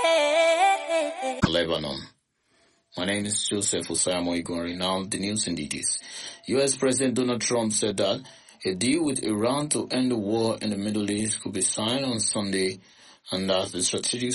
Lebanon. My name is Joseph Osamo Igori. Now, the news in details. U.S. President Donald Trump said that a deal with Iran to end the war in the Middle East could be signed on Sunday, and that the strategic